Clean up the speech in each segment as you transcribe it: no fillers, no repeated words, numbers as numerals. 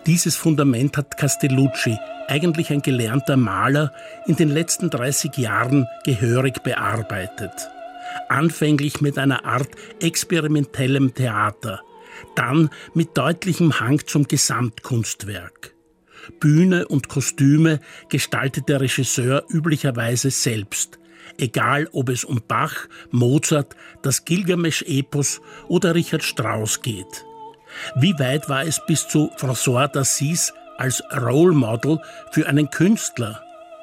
Dieses Fundament hat Castellucci, eigentlich ein gelernter Maler, in den letzten 30 Jahren gehörig bearbeitet. Anfänglich mit einer Art experimentellem Theater, dann mit deutlichem Hang zum Gesamtkunstwerk. Bühne und Kostüme gestaltet der Regisseur üblicherweise selbst, egal ob es um Bach, Mozart, das Gilgamesch-Epos oder Richard Strauss geht. Wie weit war es bis zu François d'Assise als Role Model für einen Künstler?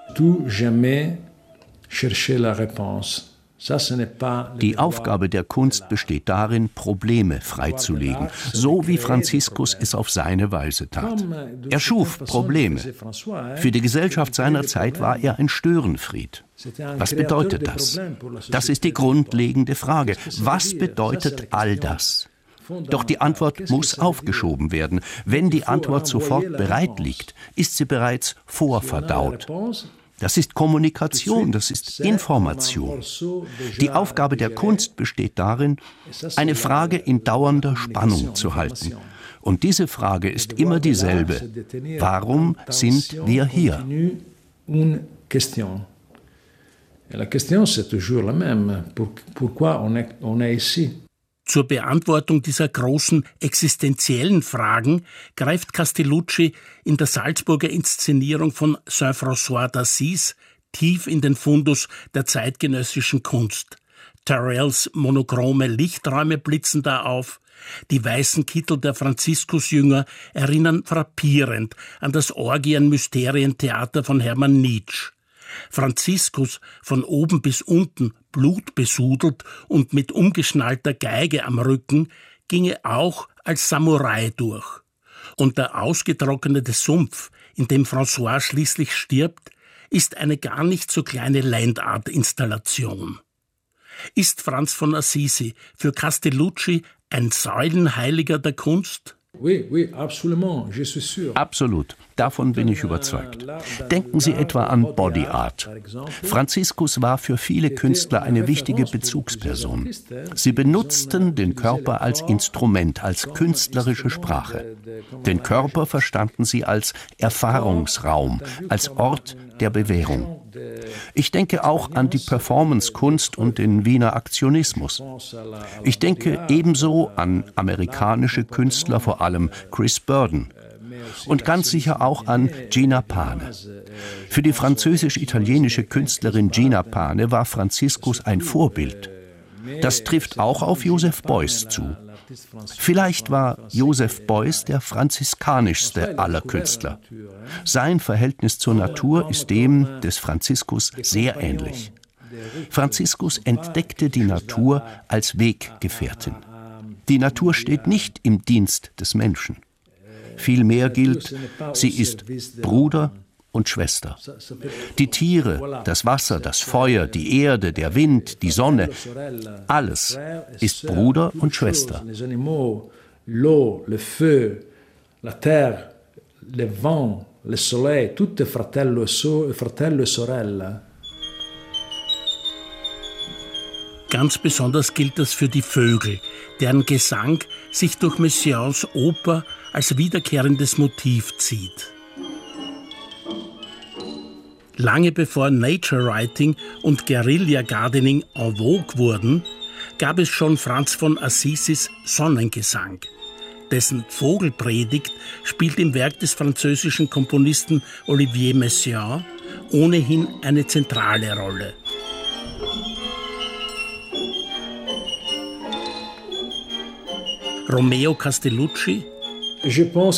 Die Aufgabe der Kunst besteht darin, Probleme freizulegen, so wie Franziskus es auf seine Weise tat. Er schuf Probleme. Für die Gesellschaft seiner Zeit war er ein Störenfried. Was bedeutet das? Das ist die grundlegende Frage. Was bedeutet all das? Doch die Antwort muss aufgeschoben werden. Wenn die Antwort sofort bereit liegt, ist sie bereits vorverdaut. Das ist Kommunikation, das ist Information. Die Aufgabe der Kunst besteht darin, eine Frage in dauernder Spannung zu halten. Und diese Frage ist immer dieselbe. Warum sind wir hier? La question c'est toujours la même. Pourquoi on est ici? Zur Beantwortung dieser großen existenziellen Fragen greift Castellucci in der Salzburger Inszenierung von Saint-François d'Assise tief in den Fundus der zeitgenössischen Kunst. Tyrrells monochrome Lichträume blitzen da auf. Die weißen Kittel der Franziskusjünger erinnern frappierend an das Orgien-Mysterientheater von Hermann Nitsch. Franziskus, von oben bis unten blutbesudelt und mit umgeschnallter Geige am Rücken, ginge auch als Samurai durch. Und der ausgetrocknete Sumpf, in dem François schließlich stirbt, ist eine gar nicht so kleine Landart-Installation. Ist Franz von Assisi für Castellucci ein Säulenheiliger der Kunst? Absolut, davon bin ich überzeugt. Denken Sie etwa an Body Art. Franziskus war für viele Künstler eine wichtige Bezugsperson. Sie benutzten den Körper als Instrument, als künstlerische Sprache. Den Körper verstanden sie als Erfahrungsraum, als Ort der Bewährung. Ich denke auch an die Performance-Kunst und den Wiener Aktionismus. Ich denke ebenso an amerikanische Künstler, vor allem Chris Burden. Und ganz sicher auch an Gina Pane. Für die französisch-italienische Künstlerin Gina Pane war Franziskus ein Vorbild. Das trifft auch auf Joseph Beuys zu. Vielleicht war Joseph Beuys der franziskanischste aller Künstler. Sein Verhältnis zur Natur ist dem des Franziskus sehr ähnlich. Franziskus entdeckte die Natur als Weggefährtin. Die Natur steht nicht im Dienst des Menschen. Vielmehr gilt, sie ist Bruder und Schwester. Die Tiere, das Wasser, das Feuer, die Erde, der Wind, die Sonne, alles ist Bruder und Schwester. L'eau, le feu, la terre, le vent, le soleil, tout est fratello e sorella. Ganz besonders gilt das für die Vögel, deren Gesang sich durch Messiaens Oper als wiederkehrendes Motiv zieht. Lange bevor Nature Writing und Guerilla Gardening en vogue wurden, gab es schon Franz von Assisis Sonnengesang. Dessen Vogelpredigt spielt im Werk des französischen Komponisten Olivier Messiaen ohnehin eine zentrale Rolle. Romeo Castellucci. Ich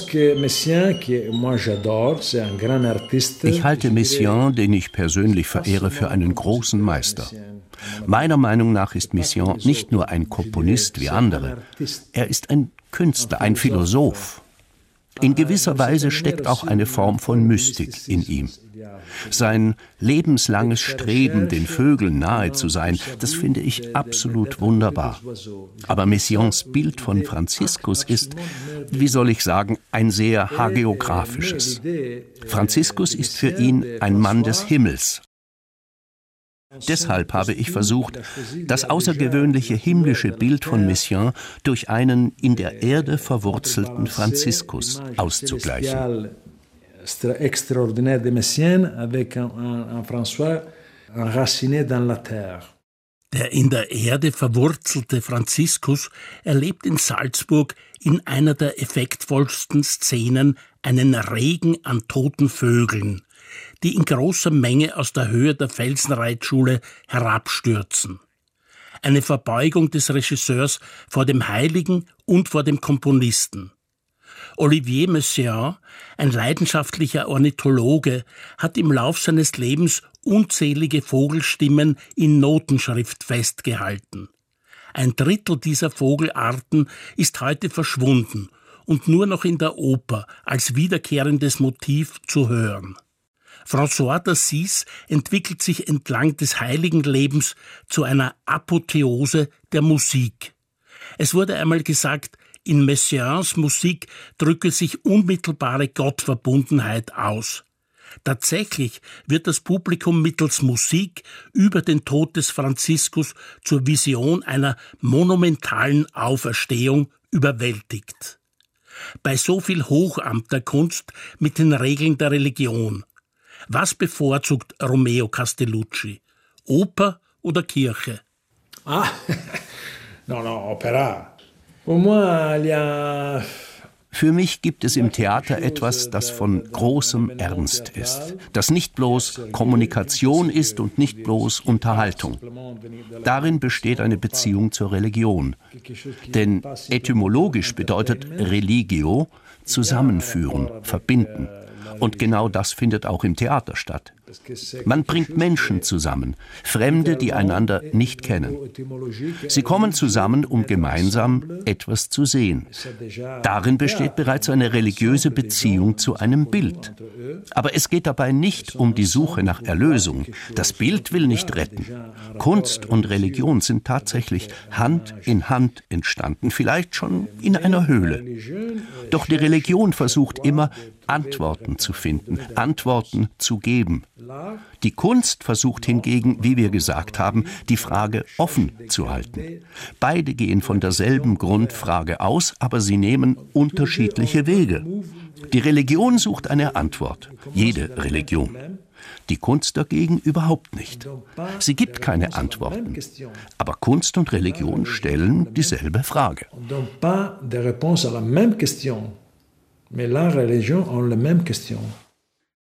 halte Messiaen, den ich persönlich verehre, für einen großen Meister. Meiner Meinung nach ist Messiaen nicht nur ein Komponist wie andere. Er ist ein Künstler, ein Philosoph. In gewisser Weise steckt auch eine Form von Mystik in ihm. Sein lebenslanges Streben, den Vögeln nahe zu sein, das finde ich absolut wunderbar. Aber Messiaens Bild von Franziskus ist, wie soll ich sagen, ein sehr hagiographisches. Franziskus ist für ihn ein Mann des Himmels, Deshalb habe ich versucht, das außergewöhnliche himmlische Bild von Messiaen durch einen in der Erde verwurzelten Franziskus auszugleichen. Der in der Erde verwurzelte Franziskus erlebt in Salzburg in einer der effektvollsten Szenen einen Regen an toten Vögeln, die in großer Menge aus der Höhe der Felsenreitschule herabstürzen. Eine Verbeugung des Regisseurs vor dem Heiligen und vor dem Komponisten. Olivier Messiaen, ein leidenschaftlicher Ornithologe, hat im Lauf seines Lebens unzählige Vogelstimmen in Notenschrift festgehalten. 1/3 dieser Vogelarten ist heute verschwunden und nur noch in der Oper als wiederkehrendes Motiv zu hören. François d'Assise entwickelt sich entlang des heiligen Lebens zu einer Apotheose der Musik. Es wurde einmal gesagt, in Messiaens Musik drücke sich unmittelbare Gottverbundenheit aus. Tatsächlich wird das Publikum mittels Musik über den Tod des Franziskus zur Vision einer monumentalen Auferstehung überwältigt. Bei so viel Hochamt der Kunst mit den Regeln der Religion. Was bevorzugt Romeo Castellucci? Oper oder Kirche? Opera. Für mich gibt es im Theater etwas, das von großem Ernst ist, das nicht bloß Kommunikation ist und nicht bloß Unterhaltung. Darin besteht eine Beziehung zur Religion. Denn etymologisch bedeutet religio zusammenführen, verbinden. Und genau das findet auch im Theater statt. Man bringt Menschen zusammen, Fremde, die einander nicht kennen. Sie kommen zusammen, um gemeinsam etwas zu sehen. Darin besteht bereits eine religiöse Beziehung zu einem Bild. Aber es geht dabei nicht um die Suche nach Erlösung. Das Bild will nicht retten. Kunst und Religion sind tatsächlich Hand in Hand entstanden, vielleicht schon in einer Höhle. Doch die Religion versucht immer, Antworten zu finden, Antworten zu geben. Die Kunst versucht hingegen, wie wir gesagt haben, die Frage offen zu halten. Beide gehen von derselben Grundfrage aus, aber sie nehmen unterschiedliche Wege. Die Religion sucht eine Antwort, jede Religion. Die Kunst dagegen überhaupt nicht. Sie gibt keine Antworten. Aber Kunst und Religion stellen dieselbe Frage. Mais la religion a la même question.